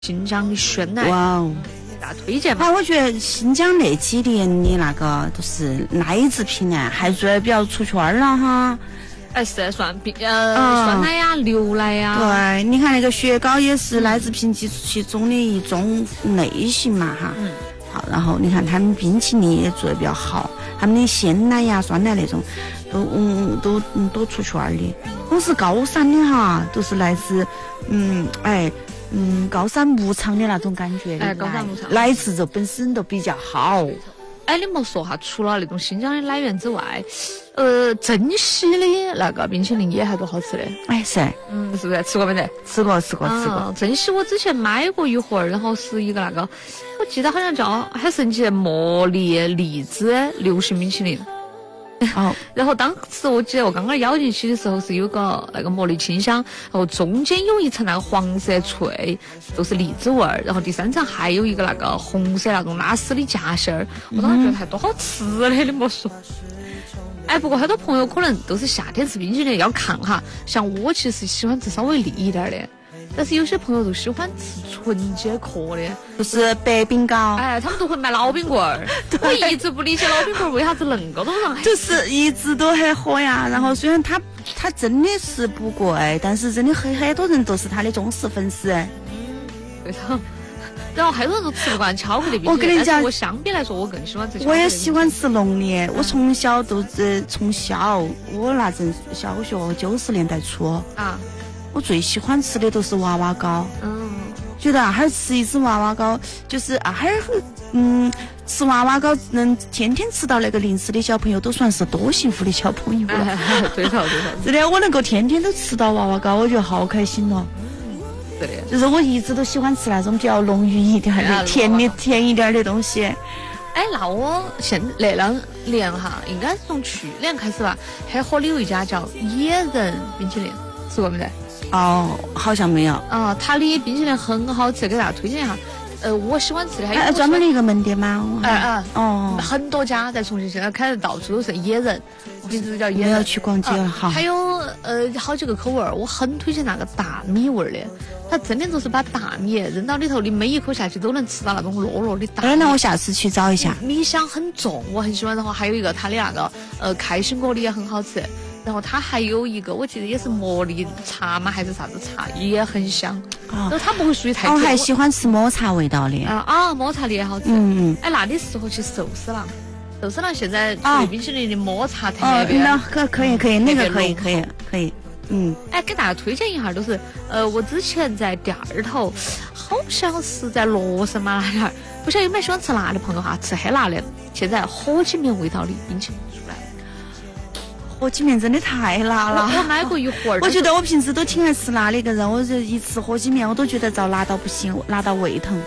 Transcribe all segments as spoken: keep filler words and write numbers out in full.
新疆的宣奶， 哇哦， 给大家推荐嘛。 哎，我觉得新疆那几年的那个都是奶制品呢，还做得比较出圈了哈。 哎，是算比呃酸奶呀、牛奶呀。 对，你看那个雪糕也是奶制品其中的一种类型嘛哈。 嗯。 好，然后你看他们冰淇淋也做得比较好，他们的鲜奶呀、酸奶那种都嗯都嗯都出圈的。都是高山的哈，都是来自嗯哎嗯高山牧场的那种感觉的。 哎，高山牧场奶质就本身都比较好。 哎，你莫说哈，除了那种新疆的奶源之外，呃，珍稀的那个冰淇淋也还多好吃的。 哎，是， 嗯，是不是吃过没得？ 吃过，吃过，吃过。 啊、珍稀我之前买过一会儿，然后是一个那个，我记得好像叫很神奇的茉莉荔枝流心冰淇淋。 哦， 然后当时我记得我刚刚咬进去的时候是有个那个茉莉清香，然后中间有一层那个黄色脆，都是荔枝味儿，然后第三层还有一个那个红色那种拉丝的夹心儿，我当时觉得还多好吃嘞，你莫说。哎，不过很多朋友可能都是夏天吃冰淇淋要看哈，像我其实喜欢吃稍微腻一点的。但是有些朋友都喜欢吃纯解壳的， 就是白饼糕。 哎，他们都会买老冰棍儿。我一直不理解老冰棍儿为啥子能够都上， 就是一直都很火呀。然后虽然它它真的是不贵，但是真的很很多人都是它的忠实粉丝。 对头。然后很多人都吃不惯巧克力冰淇淋。 我跟你讲， 我相比来说，我更喜欢吃巧克力。 我也喜欢吃浓的。我从小都是从小，我那阵小学九十年代初啊。 我最喜欢吃的都是娃娃糕， 嗯， 觉得啊哈儿吃一只娃娃糕，就是啊哈儿，嗯，吃娃娃糕能天天吃到那个零食的小朋友，都算是多幸福的小朋友了。 哎、对头对头， 真的，我能够天天都吃到娃娃糕，我觉得好开心哦。 对的， 就是我一直都喜欢吃那种比较浓郁一点的、哎、甜的、甜一点的东西。 哎，那我现那两年哈，应该是从去年开始吧，很火的有一家叫野人冰淇淋，吃过没得？ 哦，好像没有。 啊，它的冰淇淋很好吃，给大家推荐一下。呃，我喜欢吃的还有专门的一个门店吗？ 哎哎， 哦， 很多家在重庆，现在开的到处都是野人，名字叫野人。 没有去逛街了哈。 还有呃好几个口味儿，我很推荐那个大米味儿的。它真的就是把大米扔到里头，你每一口下去都能吃到那种糯糯的大米。 哎，那我下次去找一下。 米香很重，我很喜欢。然后还有一个它的那个呃开心果的也很好吃。然后它还有一个，我记得也是茉莉茶嘛，还是啥子茶，也很香。啊，然后它不会属于太甜。 我还喜欢吃抹茶味道的。 啊啊，抹茶的也好吃。 嗯嗯。 哎，那的时候去寿司郎，寿司郎现在出冰淇淋的抹茶特别。 哦，那可可以可以，那个可以可以可以。嗯。 哎，给大家推荐一下，都是呃，我之前在店儿头，好像是在罗森嘛那点儿，不晓得有没有喜欢吃辣的朋友哈，吃很辣的。现在火鸡面味道的冰淇淋出来了。 火鸡面真的太辣了， 我买过一会儿。 我觉得我平时都挺爱吃辣的一个人，我就一吃火鸡面，我都觉得遭辣到不行，辣到胃疼。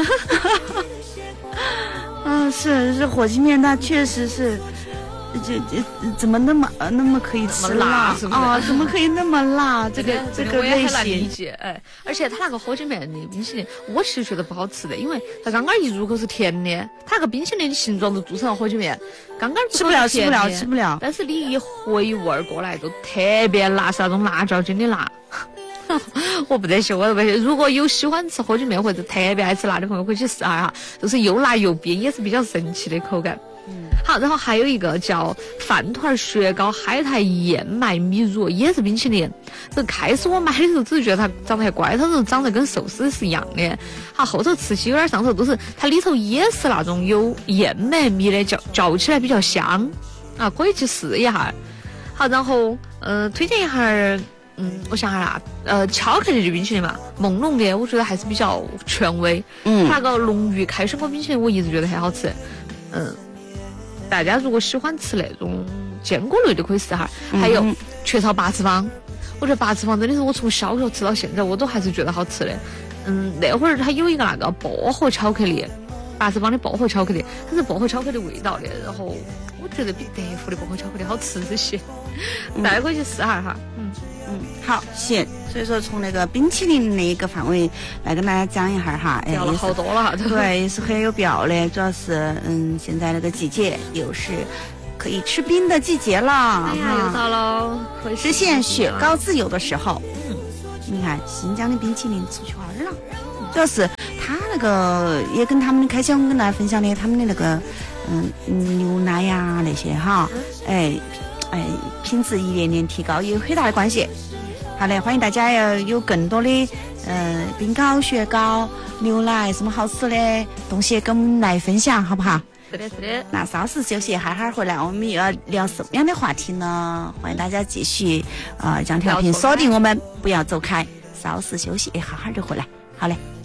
嗯，是是火鸡面，它确实是，这这怎么那么那么可以吃辣啊？怎么可以那么辣？这个这个类型。 理解哎，而且它那个火鸡面的冰淇淋，我其实觉得不好吃的，因为它刚刚一入口是甜的，它那个冰淇淋的形状都做成了火鸡面，刚刚吃不了吃不了吃不了。 但是你一回味儿过来，都特别辣，是那种辣椒精的辣。我不得行，我不得行。如果有喜欢吃火鸡面或者特别爱吃辣的朋友，可以去试下哈，就是又辣又冰，也是比较神奇的口感。嗯，好，然后还有一个叫饭团雪糕海苔燕麦米乳，也是冰淇淋。这开始我买的时候只是觉得它长得还乖，它是长得跟寿司是一样的。好，后头吃起有点上头，都是它里头也是那种有燕麦米的，嚼嚼起来比较香啊，可以去试一下。好，然后呃，推荐一下。嗯，我想下啦，呃，巧克力的冰淇淋嘛，梦龙的，我觉得还是比较权威。嗯，那个龙芋开心果冰淇淋，我一直觉得很好吃。嗯，大家如果喜欢吃那种坚果类的，可以试下。嗯、还有雀巢八次方，我觉得八次方真的是我从小学吃到现在，我都还是觉得好吃的。嗯，那会儿它有一个那个薄荷巧克力，八次方的薄荷巧克力，它是薄荷巧克力味道的，然后我觉得比德芙的薄荷巧克力好吃这些，嗯、大家可以去试下哈。嗯。 嗯，好，行。所以说，从那个冰淇淋那个范围来跟大家讲一下哈， 聊了好多了， 对，也是很有必要的。主要是，嗯，现在那个季节又是可以吃冰的季节了， 哎呀，又到了实现雪糕自由的时候。嗯，你看新疆的冰淇淋出圈了。 主要是他那个也跟他们的开箱跟大家分享的他们的那个嗯牛奶呀那些哈，哎哎品质一年年提高也有很大的关系。好嘞，欢迎大家要有更多的呃冰糕、雪糕、牛奶什么好吃的东西跟我们来分享，好不好？ 是的，是的。 那稍事休息一下，回来我们又要聊什么样的话题呢？欢迎大家继续啊、呃、将调频锁定我们，不要走开。稍事休息一下，哈就回来。好嘞。